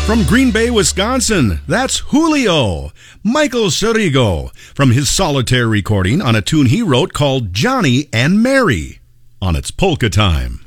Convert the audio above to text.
From Green Bay, Wisconsin, that's Julio, Michael Sirigo, from his solitaire recording on a tune he wrote called Johnny and Mary on It's Polka Time.